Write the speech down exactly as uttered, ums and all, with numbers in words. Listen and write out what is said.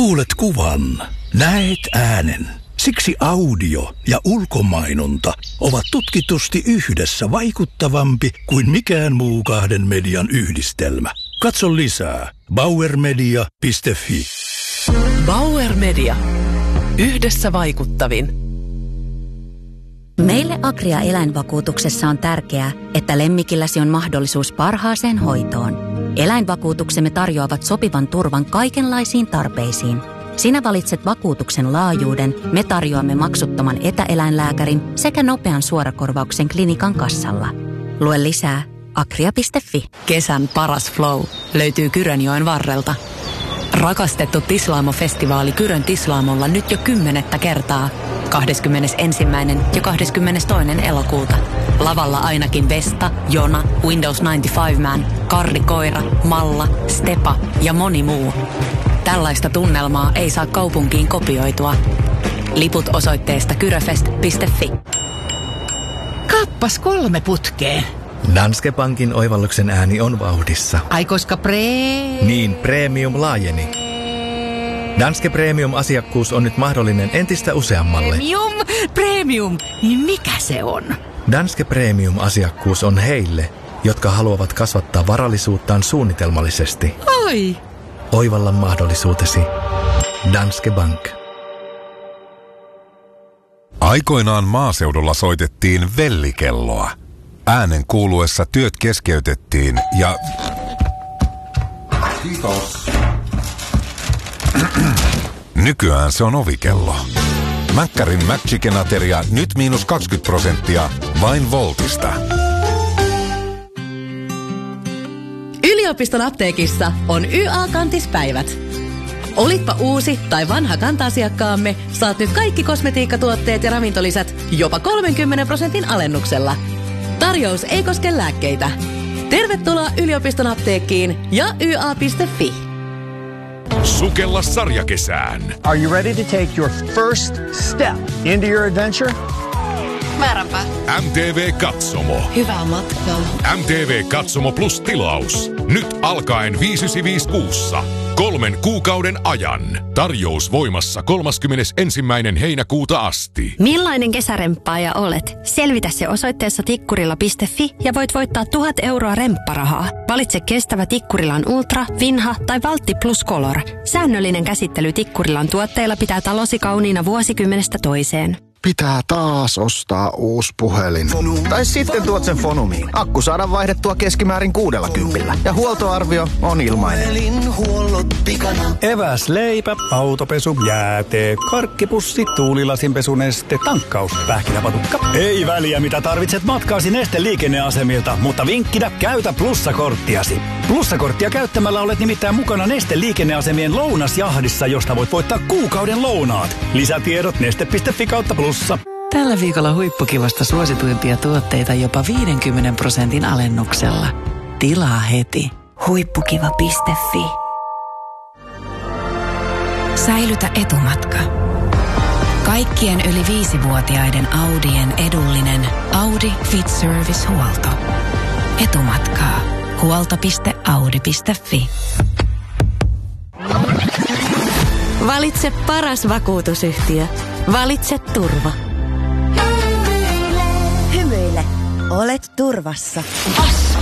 Kuulet kuvan, näet äänen. Siksi audio ja ulkomainonta ovat tutkitusti yhdessä vaikuttavampi kuin mikään muu kahden median yhdistelmä. Katso lisää bauer media piste fi. Bauer Media. Yhdessä vaikuttavin. Meille Agria eläinvakuutuksessa on tärkeää, että lemmikilläsi on mahdollisuus parhaaseen hoitoon. Eläinvakuutuksemme tarjoavat sopivan turvan kaikenlaisiin tarpeisiin. Sinä valitset vakuutuksen laajuuden, me tarjoamme maksuttoman etäeläinlääkärin sekä nopean suorakorvauksen klinikan kassalla. Lue lisää agria piste fi. Kesän paras flow löytyy Kyrönjoen varrelta. Rakastettu Tislaamo-festivaali Kyrön Tislaamolla nyt jo kymmenettä kertaa. kahdeskymmenesensimmäinen ja kahdeskymmenestoinen elokuuta. Lavalla ainakin Vesta, Jona, Windows yhdeksänkymmentäviisi Man, Karri Koira, Malla, Stepa ja moni muu. Tällaista tunnelmaa ei saa kaupunkiin kopioitua. Liput osoitteesta kyröfest piste fi. Kappas kolme putkeen. Danske Bankin oivalluksen ääni on vauhdissa. Ai koska pre... Niin, premium laajeni. Danske Premium-asiakkuus on nyt mahdollinen entistä useammalle. Premium, premium, niin mikä se on? Danske Premium-asiakkuus on heille, jotka haluavat kasvattaa varallisuuttaan suunnitelmallisesti. Oi! Oivalla mahdollisuutesi. Danske Bank. Aikoinaan maaseudulla soitettiin vellikelloa. Äänen kuuluessa työt keskeytettiin ja... Kiitos. Nykyään se on ovikello. Mäkkärin McChicken-ateria nyt miinus kaksikymmentä prosenttia vain Voltista. Yliopiston apteekissa on Y A-kantispäivät. Olitpa uusi tai vanha kanta-asiakkaamme, saat nyt kaikki kosmetiikkatuotteet ja ravintolisät jopa kolmenkymmenen prosentin alennuksella. Tarjous ei koske lääkkeitä. Tervetuloa yliopiston apteekkiin ja y a piste fi. Sukella sarjakesään. Are you ready to take your first step into your adventure? Määränpä. M T V Katsomo. Hyvää matkaa. M T V Katsomo Plus tilaus. Nyt alkaen viisi yhdeksänsataaviisikymmentäviisi kuussa. Kolmen kuukauden ajan. Tarjous voimassa kolmaskymmenesensimmäinen heinäkuuta asti. Millainen kesäremppaaja olet? Selvitä se osoitteessa tikkurila piste fi ja voit voittaa tuhat euroa rempparahaa. Valitse kestävä Tikkurilan Ultra, Vinha tai Valtti Plus Color. Säännöllinen käsittely Tikkurilan tuotteilla pitää talosi kauniina vuosikymmenestä toiseen. Pitää taas ostaa uusi puhelin. Tai sitten tuot sen Fonumiin. Akku saadaan vaihdettua keskimäärin kuudella kympillä. Ja huoltoarvio on ilmainen. Eväs, leipä, autopesu, jäätee, karkkipussi, tuulilasinpesuneste, tankkaus, pähkinäpatukka. Ei väliä mitä tarvitset matkaasi Neste liikenneasemilta, mutta vinkkinä käytä plussakorttiasi. Plussakorttia käyttämällä olet nimittäin mukana Neste liikenneasemien lounasjahdissa, josta voit voittaa kuukauden lounaat. Lisätiedot neste piste fi kautta plussa. Tällä viikolla huippukivasta suosituimpia tuotteita jopa viidenkymmenen prosentin alennuksella. Tilaa heti. Huippukiva piste fi. Säilytä etumatka. Kaikkien yli viisivuotiaiden Audien edullinen Audi Fit Service-huolto. Etumatkaa. huolto piste audi piste fi. Valitse paras vakuutusyhtiö. Valitse turva. Hymyile. Olet turvassa.